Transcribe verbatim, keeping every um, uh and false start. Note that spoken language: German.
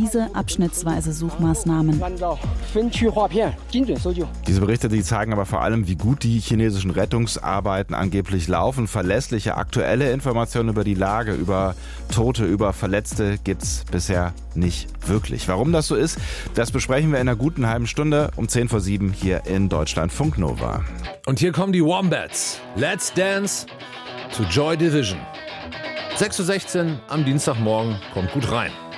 präzise, abschnittsweise Suchmaßnahmen. Diese Berichte, die zeigen aber vor allem, wie gut die chinesischen Rettungsarbeiten angeblich laufen. Verlässliche, aktuelle Informationen über die Lage, über Tote, über Verletzte gibt's bisher nicht wirklich. Warum das so ist, das besprechen wir in einer guten halben Stunde um zehn vor sieben hier in Deutschlandfunk Nova. Und hier kommen die Wombats. Let's Dance to Joy Division. sechs Uhr sechzehn am Dienstagmorgen. Kommt gut rein.